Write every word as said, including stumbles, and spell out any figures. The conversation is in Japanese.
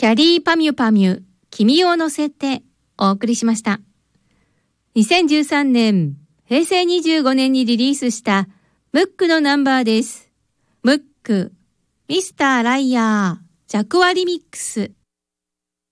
キャリーパミュパミュ、君を乗せてお送りしました。にせんじゅうさんねん、へいせいにじゅうごねんにリリースしたムックのナンバーです。ムック、ミスターライヤー、ジャクワリミックス。